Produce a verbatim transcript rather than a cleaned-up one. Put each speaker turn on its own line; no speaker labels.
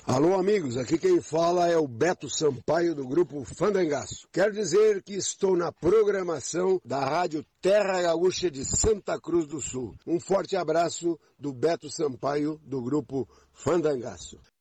Alô, amigos, aqui quem fala é o Beto Sampaio do grupo Fandangaço. Quero dizer que estou na programação da Rádio Terra Gaúcha de Santa Cruz do Sul. Um forte abraço do Beto Sampaio do grupo Fandangaço.